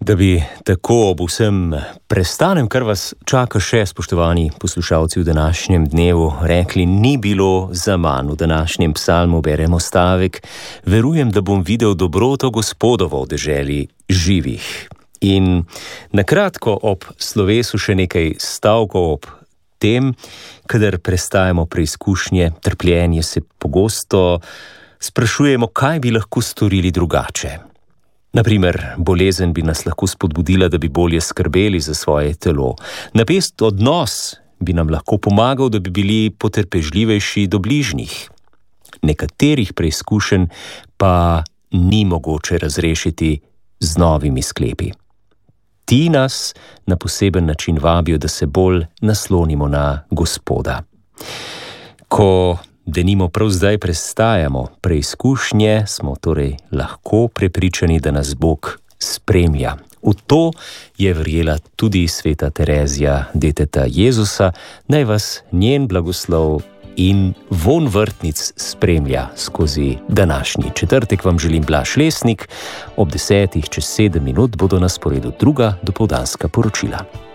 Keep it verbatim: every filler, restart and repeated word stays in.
Da bi tako ob vsem prestanem, kar vas čaka še, spoštovani poslušalci, v današnjem dnevu, rekli, ni bilo za manj. V današnjem psalmu beremo stavek: verujem, da bom videl dobroto Gospodovo v deželi živih. In na kratko ob slovesu še nekaj stavkov ob tem, kadar prestajamo preizkušnje, trpljenje, se pogosto sprašujemo, kaj bi lahko storili drugače. Naprimer, bolezen bi nas lahko spodbudila, da bi bolje skrbeli za svoje telo. Napet odnos bi nam lahko pomagal, da bi bili potrpežljivejši do bližnjih. Nekaterih preizkušenj pa ni mogoče razrešiti z novimi sklepi. Ti nas na poseben način vabijo, da se bolj naslonimo na Gospoda. Ko denimo prav zdaj prestajamo preizkušnje, smo torej lahko prepričani, da nas Bog spremlja. V to je verjela tudi sveta Terezija, deteta Jezusa, naj vas njen blagoslov in vonj vrtnic spremlja skozi današnji četrtek. Vam želim Blaž Lesnik, ob desetih čez sedem minut bodo na sporedu druga dopoldanska poročila.